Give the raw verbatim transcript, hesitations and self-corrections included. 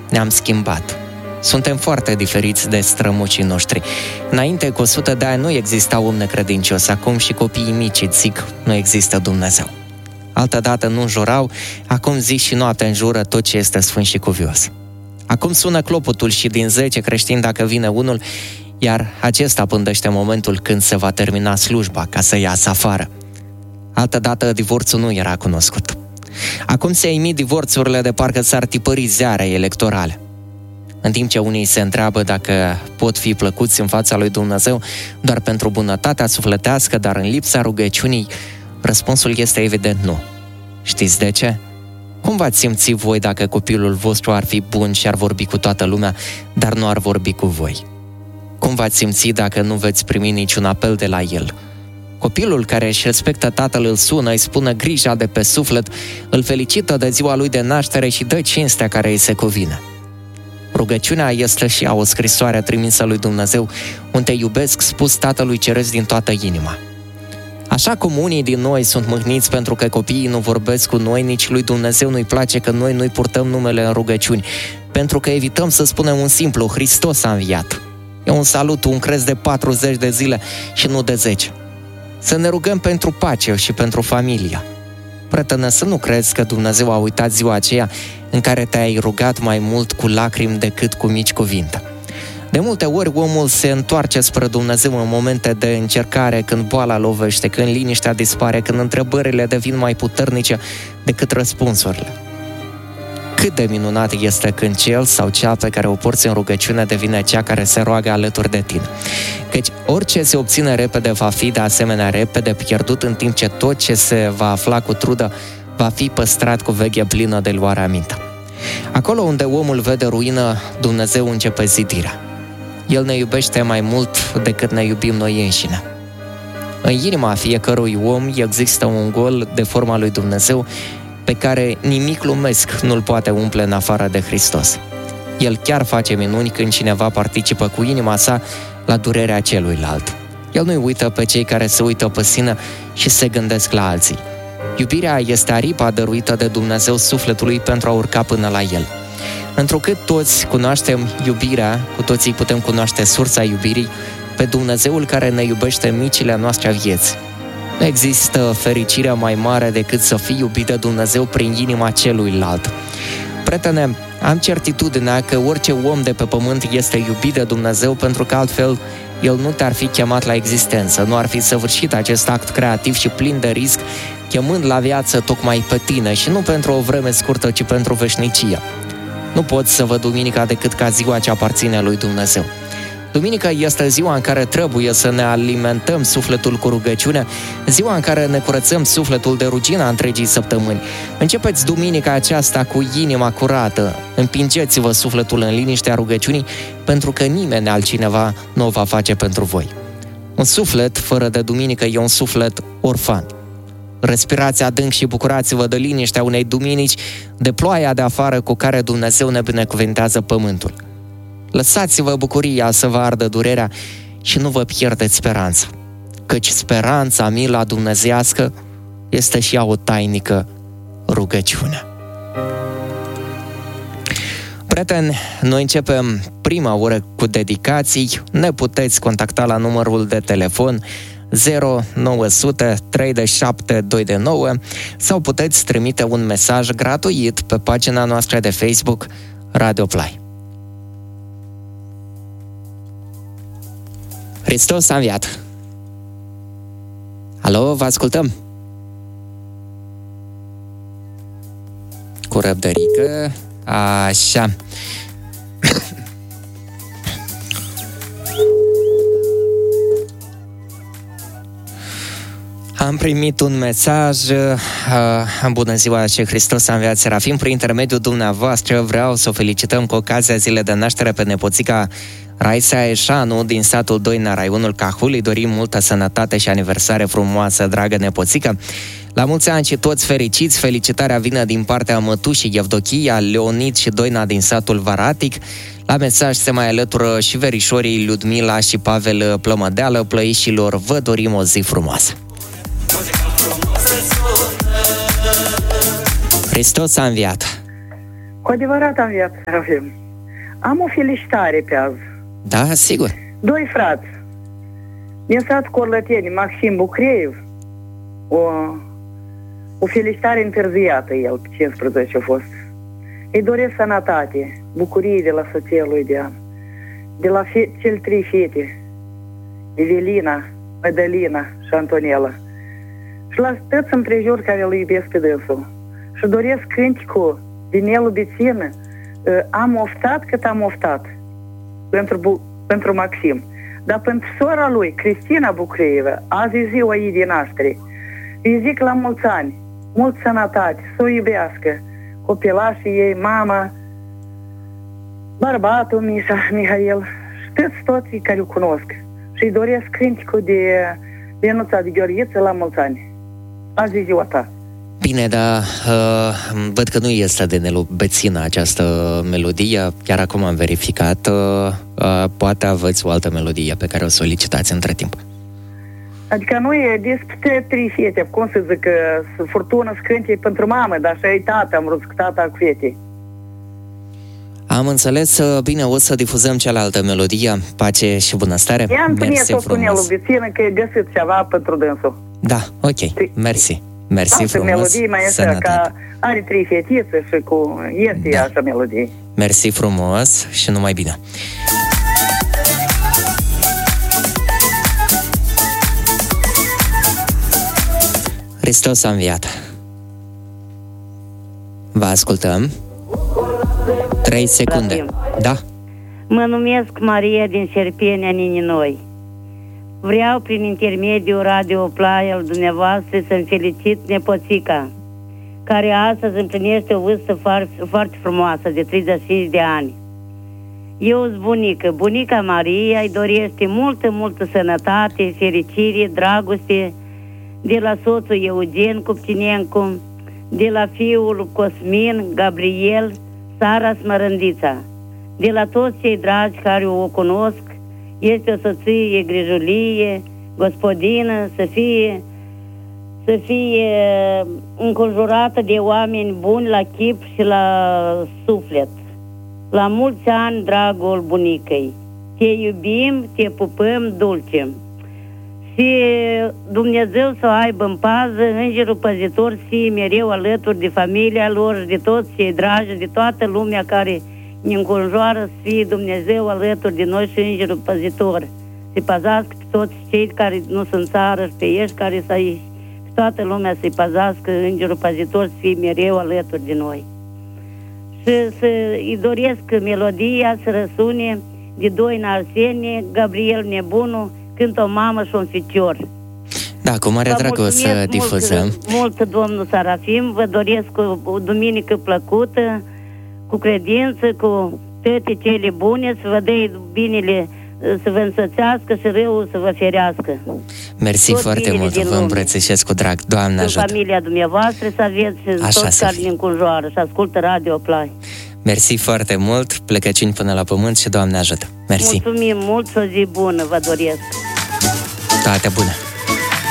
ne-am schimbat. Suntem foarte diferiți de strămoșii noștri. Înainte, cu o sută de ani, nu exista om necredincios. Acum și copiii mici îți zic, nu există Dumnezeu. Altădată nu înjurau, acum zi și noapte înjură tot ce este sfânt și cuvios. Acum sună clopotul și din zece creștini dacă vine unul, iar acesta pândește momentul când se va termina slujba ca să iasă afară. Altădată divorțul nu era cunoscut. Acum se emit divorțurile de parcă s-ar tipări ziare electorale. În timp ce unii se întreabă dacă pot fi plăcuți în fața lui Dumnezeu doar pentru bunătatea sufletească, dar în lipsa rugăciunii, răspunsul este evident nu. Știți de ce? Cum v-ați simți voi dacă copilul vostru ar fi bun și ar vorbi cu toată lumea, dar nu ar vorbi cu voi? Cum v-ați simți dacă nu veți primi niciun apel de la el? Copilul care își respectă tatăl îl sună, îi spune grija de pe suflet, îl felicită de ziua lui de naștere și dă cinstea care îi se cuvine. Rugăciunea este și ea o scrisoare trimisă lui Dumnezeu, unde iubesc spus Tatălui Ceresc din toată inima. Așa cum unii din noi sunt mâhniți pentru că copiii nu vorbesc cu noi, nici lui Dumnezeu nu-i place că noi nu-i purtăm numele în rugăciuni, pentru că evităm să spunem un simplu, Hristos a înviat. E un salut, un crez de patruzeci de zile și nu de zece. Să ne rugăm pentru pace și pentru familia. Prietene, să nu crezi că Dumnezeu a uitat ziua aceea în care te-ai rugat mai mult cu lacrimi decât cu mici cuvinte. De multe ori omul se întoarce spre Dumnezeu în momente de încercare, când boala lovește, când liniștea dispare, când întrebările devin mai puternice decât răspunsurile. Cât de minunat este când cel sau cea pe care o porți în rugăciune devine cea care se roagă alături de tine. Căci orice se obține repede va fi de asemenea repede pierdut, în timp ce tot ce se va afla cu trudă va fi păstrat cu veche plină de luare aminte. Acolo unde omul vede ruină, Dumnezeu începe zidirea. El ne iubește mai mult decât ne iubim noi înșine. În inima fiecărui om există un gol de forma lui Dumnezeu pe care nimic lumesc nu-l poate umple în afară de Hristos. El chiar face minuni când cineva participă cu inima sa la durerea celuilalt. El nu-i uită pe cei care se uită pe sine și se gândesc la alții. Iubirea este aripa dăruită de Dumnezeu sufletului pentru a urca până la el. Întrucât toți cunoaștem iubirea, cu toții putem cunoaște sursa iubirii, pe Dumnezeul care ne iubește micile noastre vieți. Nu există fericirea mai mare decât să fii iubit de Dumnezeu prin inima celuilalt. Prietene, am certitudinea că orice om de pe pământ este iubit de Dumnezeu, pentru că altfel el nu te-ar fi chemat la existență, nu ar fi săvârșit acest act creativ și plin de risc, chemând la viață tocmai pe tine și nu pentru o vreme scurtă, ci pentru veșnicie. Nu pot să văd duminica decât ca ziua ce aparține lui Dumnezeu. Duminica este ziua în care trebuie să ne alimentăm sufletul cu rugăciune, ziua în care ne curățăm sufletul de rugina întregii săptămâni. Începeți duminica aceasta cu inima curată, împingeți-vă sufletul în liniștea rugăciunii, pentru că nimeni altcineva nu o va face pentru voi. Un suflet fără de duminică e un suflet orfan. Respirați adânc și bucurați-vă de liniștea unei duminici, de ploaia de afară cu care Dumnezeu ne binecuvintează pământul. Lăsați-vă bucuria să vă ardă durerea și nu vă pierdeți speranța, căci speranța, mila dumnezeiască, este și ea o tainică rugăciune. Prieteni, noi începem prima oră cu dedicații. Ne puteți contacta la numărul de telefon zero nouă zero zero trei șapte doi nouă sau puteți trimite un mesaj gratuit pe pagina noastră de Facebook Radio Play. Hristos a înviat! Alo, vă ascultăm! Cu răbdărică, așa... Am primit un mesaj, uh, bună ziua și Hristos a înviat, Serafim, prin intermediul dumneavoastră vreau să o felicităm cu ocazia zilei de naștere pe nepoțica Raisa Eșanu din satul Doina, raionul Cahul. Îi dorim multă sănătate și aniversare frumoasă, dragă nepoțică. La mulți ani și toți fericiți, felicitarea vine din partea mătușii Evdochia, Leonid și Doina din satul Varatic. La mesaj se mai alătură și verișorii Ludmila și Pavel Plămădeală. Plăișilor, vă dorim o zi frumoasă! Hristos a înviat! Cu adevărat am viață avem. Am o felicitare pe azi. Da, sigur. Doi frați. Din satul Corlăteni, Maxim Bucreiv, o, o felicitare întârziată el, pe cincisprezece a fost. Îi doresc sănătate, bucurie de la soția lui Diana, de la fe- cel trei fete, Evelina, Madalina și Antonella, și la toți împrejur care îl iubesc pe dânsul. Și doresc cânticul din Nelu Bețină, Am oftat cât am oftat, pentru, pentru Maxim. Dar pentru sora lui, Cristina Bucreiva, azi e ziua ei de naștere. Îi zic la mulți ani, mult sănătate, să o iubească, copilașii ei, mama, bărbatul Mișa, Mihail, și toți toții care o cunosc. Și îi doresc cânticul de Lenuța de Gheorghiță la mulți ani. Azi e ziua ta. Bine, dar uh, văd că nu este de Nelu Bețină această melodie, chiar acum am verificat, uh, uh, poate aveți o altă melodie pe care o solicitați între timp. Adică nu e despre trei fete, cum să zic, că furtună scântie pentru mamă, dar și ai tata, am vrut tata cu fete. Am înțeles, bine, o să difuzăm cealaltă melodie, pace și bunăstare. Ia-mi puneți o cu Nelu Bețină că e găsit ceva pentru dânsul. Da, ok, mersi. Mersi altă frumos, melodie mai este, că are trei fetițe și cu este da. Așa melodie. Mersi frumos și numai bine. Hristos a înviat. Vă ascultăm. Trei secunde. Da. Mă numesc Maria din Șerpenia, Nininoi. Vreau prin intermediul Radio Play al dumneavoastră să-mi felicit nepoțica, care astăzi împlinește o vârstă foarte, foarte frumoasă, de treizeci și cinci de ani. Eu sunt bunică. Bunica Maria îi dorește multă, multă sănătate, fericire, dragoste de la soțul Eugen Cupcinencu, de la fiul Cosmin, Gabriel, Sara Smărândița, de la toți cei dragi care o cunosc. Este o soție grijulie, gospodină, să fie, să fie înconjurată de oameni buni la chip și la suflet. La mulți ani, dragul bunicăi. Te iubim, te pupăm dulce. Și Dumnezeu să o aibă în pază, îngerul păzitor să fie mereu alături de familia lor și de toți cei dragi, de toată lumea care ne înconjoară, să fie Dumnezeu alături de noi și îngerul păzitor. Să-i păzească pe toți cei care nu sunt țară și pe ei care să aici. Pe toată lumea să-i păzească îngerul păzitor, să fie mereu alături de noi. Și să-i doresc melodia să răsune de doi în Arsenie, Gabriel Nebunu, când o mamă și un ficior. Da, cu mare drag o să difuzăm. Mult, mult, domnul Sarafim, vă doresc o, o duminică plăcută, cu credință, cu toate cele bune, să vă dea binele, să vă însoțească și răul să vă ferească. Mersi tot foarte mult, vă îmbrățișez cu drag, Doamne ajută. Familia dumneavoastră să aveți și toți care ne înconjoară și ascultă Radio Play. Mersi foarte mult, plecăciuni până la pământ și Doamne ajută. Mersi. Mulțumim mult, o zi bună, vă doresc. Toate bune.